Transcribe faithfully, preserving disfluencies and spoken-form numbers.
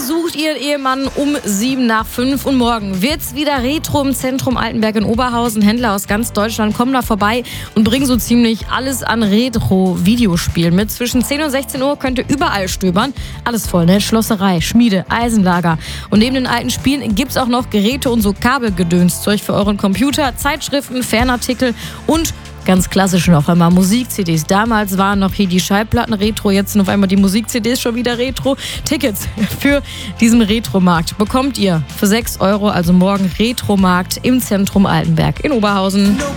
sucht ihren Ehemann um sieben nach fünf und morgen wird's wieder Retro im Zentrum Altenberg in Oberhausen. Händler aus ganz Deutschland kommen da vorbei und bringen so ziemlich alles an Retro-Videospielen mit. Zwischen zehn und sechzehn Uhr könnt ihr überall stöbern. Alles voll, ne? Schlosserei, Schmiede, Eisenlager. Und neben den alten Spielen gibt's auch noch Geräte und so Kabelgedönszeug für euren Computer, Zeitschriften, Fernartikel und ganz klassisch noch einmal Musik-C Ds. Damals waren noch hier die Schallplatten Retro, jetzt sind auf einmal die Musik-C Ds schon wieder Retro. Tickets für diesen Retromarkt bekommt ihr für sechs Euro, also morgen Retromarkt im Zentrum Altenberg in Oberhausen.